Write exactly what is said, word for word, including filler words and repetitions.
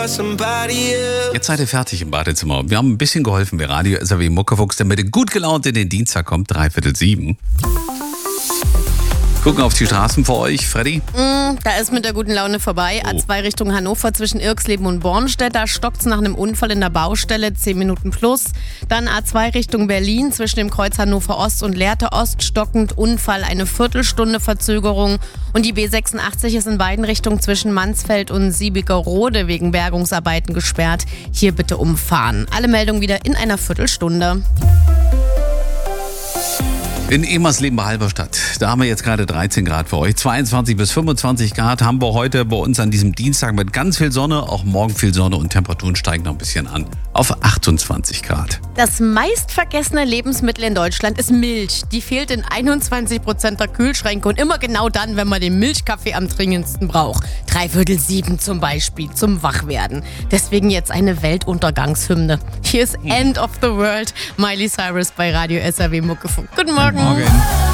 Jetzt seid ihr fertig im Badezimmer. Wir haben ein bisschen geholfen, wir Radio S R W Muckefuchs, damit ihr gut gelaunt in den Dienstag kommt, dreiviertel sieben. Gucken auf die Straßen vor euch, Freddy. Mm, da ist mit der guten Laune vorbei. Oh. A zwei Richtung Hannover zwischen Irksleben und Bornstedt. Da stockt's nach einem Unfall in der Baustelle, zehn Minuten plus. Dann A zwei Richtung Berlin zwischen dem Kreuz Hannover Ost und Lehrte Ost. Stockend Unfall, eine Viertelstunde Verzögerung. Und die B sechsundachtzig ist in beiden Richtungen zwischen Mansfeld und Siebigerode wegen Bergungsarbeiten gesperrt. Hier bitte umfahren. Alle Meldungen wieder in einer Viertelstunde. In Emersleben bei Halberstadt, da haben wir jetzt gerade dreizehn Grad für euch. zweiundzwanzig bis fünfundzwanzig Grad haben wir heute bei uns an diesem Dienstag mit ganz viel Sonne. Auch morgen viel Sonne und Temperaturen steigen noch ein bisschen an auf achtundzwanzig Grad. Das meistvergessene Lebensmittel in Deutschland ist Milch. Die fehlt in einundzwanzig Prozent der Kühlschränke und immer genau dann, wenn man den Milchkaffee am dringendsten braucht. Dreiviertel sieben zum Beispiel, zum Wachwerden. Deswegen jetzt eine Weltuntergangshymne. Hier ist End of the World, Miley Cyrus bei Radio S R W Muckefuchs. Guten Morgen. Morgen.